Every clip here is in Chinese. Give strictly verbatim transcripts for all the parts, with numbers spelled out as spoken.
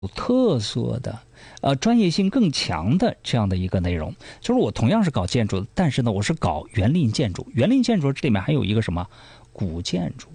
有特色的，呃，专业性更强的这样的一个内容。就是我同样是搞建筑的，但是呢，我是搞园林建筑。园林建筑这里面还有一个什么古建筑。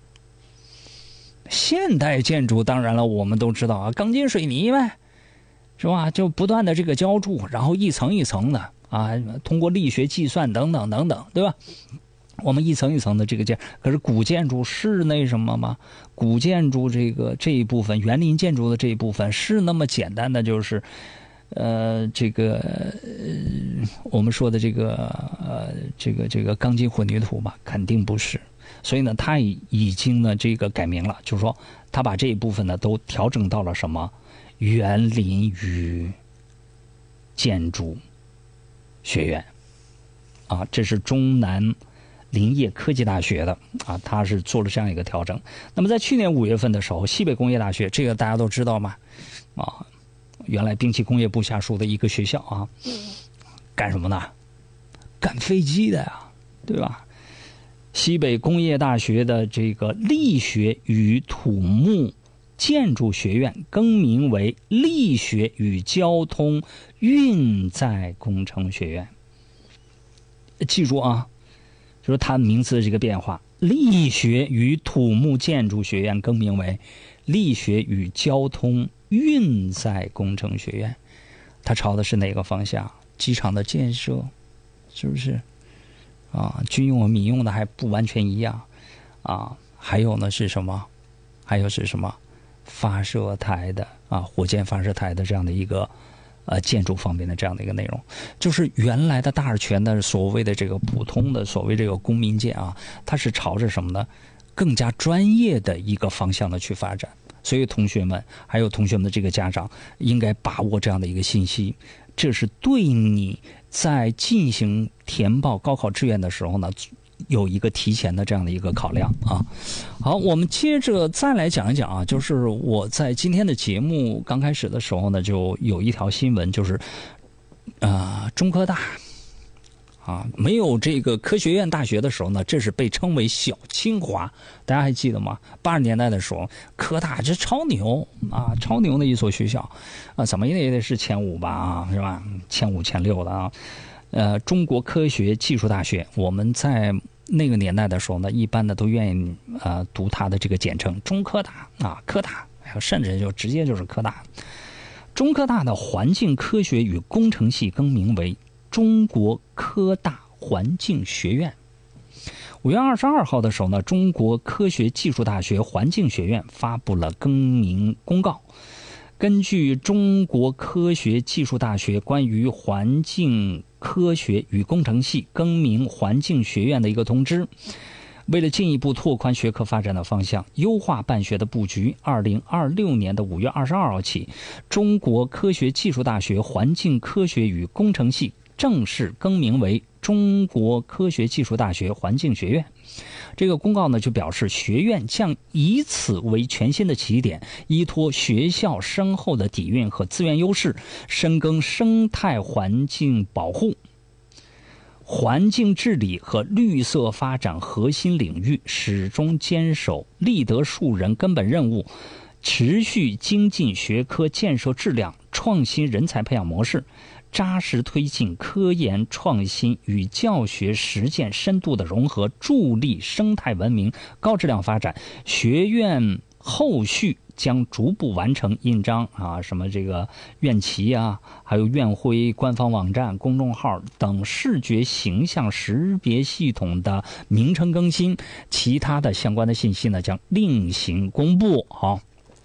现代建筑当然了，我们都知道啊，钢筋水泥呗，是吧？就不断的这个浇筑，然后一层一层的啊，通过力学计算等等等等，对吧？我们一层一层的这个建，可是古建筑是那什么吗？古建筑这个这一部分，园林建筑的这一部分是那么简单的，就是呃，这个、呃、我们说的这个呃，这个这个钢筋混凝土嘛，肯定不是。所以呢，他已经呢这个改名了，就是说他把这一部分呢都调整到了什么园林与建筑学院啊，这是中南林业科技大学的啊，他是做了这样一个调整。那么在去年五月份的时候，西北工业大学，这个大家都知道嘛，啊，原来兵器工业部下属的一个学校啊，干什么呢？干飞机的呀，对吧？西北工业大学的这个力学与土木建筑学院更名为力学与交通运载工程学院。记住啊，就是它名字的这个变化，力学与土木建筑学院更名为力学与交通运载工程学院。它朝的是哪个方向？机场的建设，是不是啊？军用和民用的还不完全一样啊。还有呢是什么？还有是什么？发射台的啊，火箭发射台的这样的一个呃建筑方面的这样的一个内容。就是原来的大而全的所谓的这个普通的所谓这个公民建啊，它是朝着什么呢？更加专业的一个方向的去发展。所以同学们还有同学们的这个家长应该把握这样的一个信息，这是对你在进行填报高考志愿的时候呢有一个提前的这样的一个考量啊。好，我们接着再来讲一讲啊，就是我在今天的节目刚开始的时候呢，就有一条新闻，就是啊、呃，中科大啊，没有这个科学院大学的时候呢，这是被称为小清华，大家还记得吗？八十年代的时候，科大这超牛啊，超牛的一所学校啊，怎么也得是前五吧啊，是吧？前五前六的啊。呃，中国科学技术大学，我们在那个年代的时候呢，一般的都愿意呃读它的这个简称中科大啊，科大，甚至就直接就是科大。中科大的环境科学与工程系更名为中国科大环境学院。五月二十二号的时候呢，中国科学技术大学环境学院发布了更名公告。根据中国科学技术大学关于环境科学与工程系更名环境学院的一个通知，为了进一步拓宽学科发展的方向，优化办学的布局，二零二六年的五月二十二号起，中国科学技术大学环境科学与工程系正式更名为中国科学技术大学环境学院。这个公告呢就表示，学院将以此为全新的起点，依托学校深厚的底蕴和资源优势，深耕生态环境保护、环境治理和绿色发展核心领域，始终坚守立德树人根本任务，持续精进学科建设质量，创新人才培养模式，扎实推进科研创新与教学实践深度的融合，助力生态文明高质量发展。学院后续将逐步完成印章啊，什么这个院旗啊，还有院徽、官方网站、公众号等视觉形象识别系统的名称更新，其他的相关的信息呢将另行公布。好。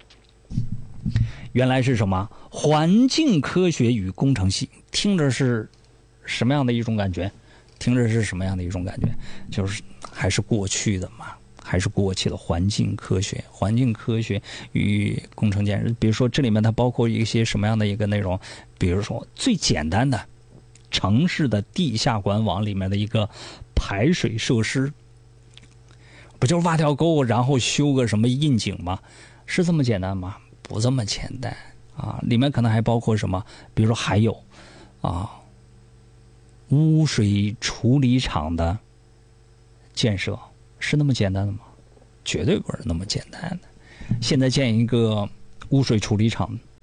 原来是什么？环境科学与工程系，听着是什么样的一种感觉？听着是什么样的一种感觉？就是还是过去的嘛，还是过去的环境科学，环境科学与工程建设。比如说这里面它包括一些什么样的一个内容？比如说最简单的城市的地下管网里面的一个排水设施，不就是挖条沟，然后修个什么窨井吗？是这么简单吗？不这么简单啊！里面可能还包括什么？比如说还有啊，污水处理厂的建设，是那么简单的吗？绝对不是那么简单的。现在建一个污水处理厂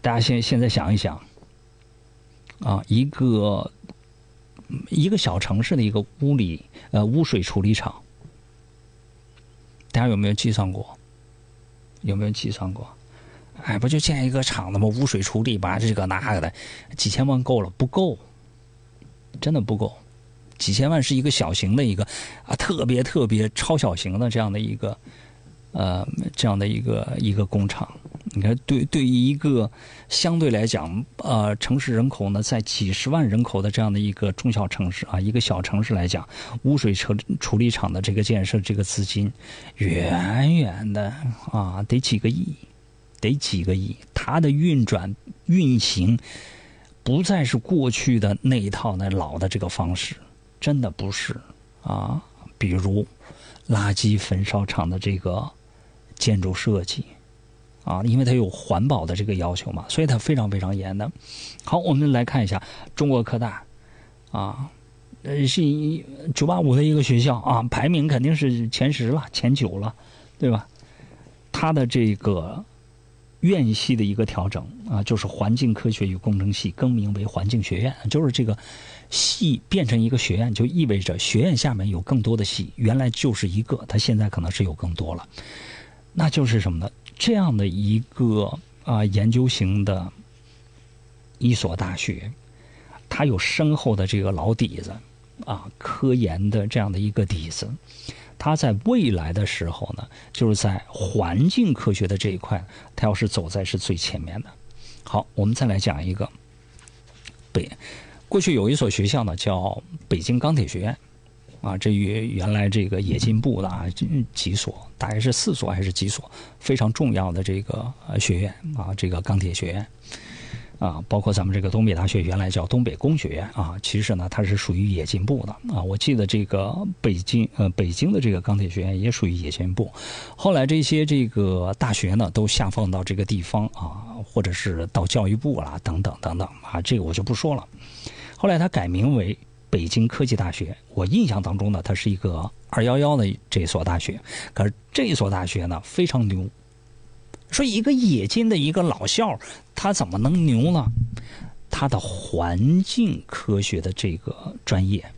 大家现现在想一想，啊，一个一个小城市的一个污里呃污水处理厂，大家有没有计算过？有没有计算过？哎，不就建一个厂子吗？污水处理吧，这个那个的，几千万够了？不够，真的不够。几千万是一个小型的一个啊，特别特别超小型的这样的一个呃这样的一个一个工厂。你看，对对于一个相对来讲呃城市人口呢在几十万人口的这样的一个中小城市啊，一个小城市来讲，污水处处理厂的这个建设这个资金，远远的啊得几个亿。得几个亿，它的运转运行不再是过去的那一套那老的这个方式，真的不是啊。比如垃圾焚烧厂的这个建筑设计啊，因为它有环保的这个要求嘛，所以它非常非常严的。好，我们来看一下中国科大啊，呃，是九八五的一个学校啊，排名肯定是前十了，前九了，对吧？它的这个院系的一个调整啊，就是环境科学与工程系更名为环境学院，就是这个系变成一个学院，就意味着学院下面有更多的系，原来就是一个，它现在可能是有更多了。那就是什么呢？这样的一个啊研究型的一所大学，它有深厚的这个老底子啊，科研的这样的一个底子。它在未来的时候呢，就是在环境科学的这一块，它要是走在是最前面的。好，我们再来讲一个北，过去有一所学校呢叫北京钢铁学院啊，这与原来这个冶金部的啊几所，大概是四所还是几所非常重要的这个学院啊，这个钢铁学院。啊，包括咱们这个东北大学原来叫东北工学院啊，其实呢它是属于冶金部的啊。我记得这个北京呃北京的这个钢铁学院也属于冶金部，后来这些这个大学呢都下放到这个地方啊，或者是到教育部啦等等等等啊，这个我就不说了。后来它改名为北京科技大学，我印象当中呢它是一个二一一的这所大学，可是这所大学呢非常牛。说一个冶金的一个老校，他怎么能牛呢？他的环境科学的这个专业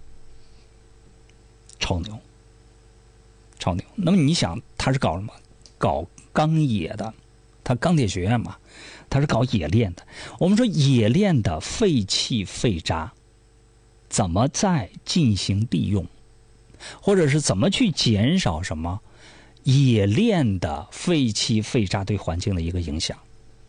超牛，超牛。那么你想，他是搞什么？搞钢冶的，他钢铁学院嘛，他是搞冶炼的。我们说冶炼的废气废渣怎么再进行利用，或者是怎么去减少什么？冶炼的废气废渣对环境的一个影响，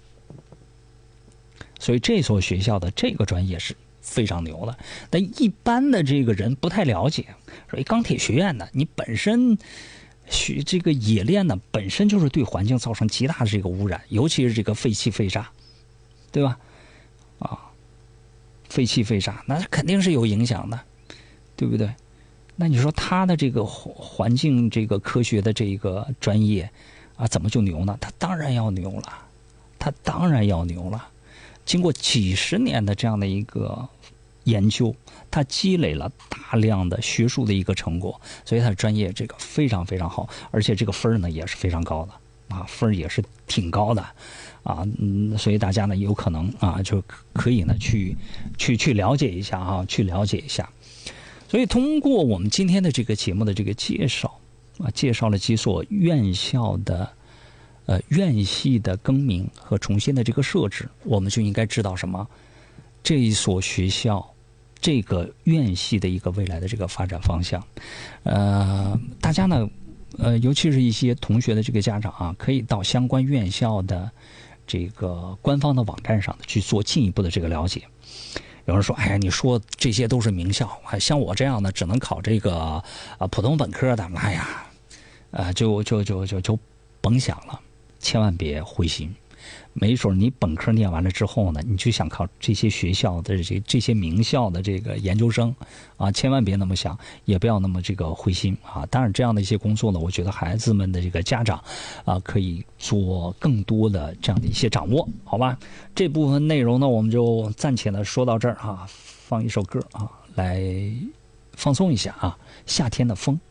所以这所学校的这个专业是非常牛的。但一般的这个人不太了解，所以钢铁学院呢，你本身学这个冶炼呢，本身就是对环境造成极大的这个污染，尤其是这个废气废渣，对吧？啊，废气废渣那肯定是有影响的，对不对？那你说他的这个环境这个科学的这个专业啊，怎么就牛呢？他当然要牛了，他当然要牛了。经过几十年的这样的一个研究，他积累了大量的学术的一个成果，所以他的专业这个非常非常好，而且这个分呢也是非常高的啊，分也是挺高的啊，嗯，所以大家呢有可能啊就可以呢去去去了解一下啊，去了解一下。所以通过我们今天的这个节目的这个介绍啊，介绍了几所院校的呃院系的更名和重新的这个设置，我们就应该知道什么？这一所学校这个院系的一个未来的这个发展方向。呃，大家呢，呃，尤其是一些同学的这个家长啊，可以到相关院校的这个官方的网站上去做进一步的这个了解。有人说：“哎呀，你说这些都是名校，像我这样的只能考这个啊、呃、普通本科的，哎呀，呃，就就就就就甭想了，千万别灰心。没准你本科念完了之后呢，你就想考这些学校的这这些名校的这个研究生啊，千万别那么想，也不要那么这个灰心啊。当然，这样的一些工作呢，我觉得孩子们的这个家长啊，可以做更多的这样的一些掌握，好吧？这部分内容呢，我们就暂且呢说到这儿啊，放一首歌啊，来放松一下啊，夏天的风。